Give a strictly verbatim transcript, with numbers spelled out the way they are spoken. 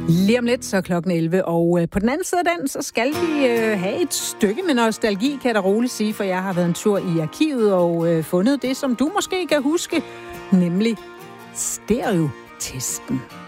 Lige om lidt, så klokken elleve, og øh, på den anden side af den, så skal vi øh, have et stykke med nostalgi, kan jeg da roligt sige, for jeg har været en tur i arkivet og øh, fundet det, som du måske kan huske, nemlig stereotesten.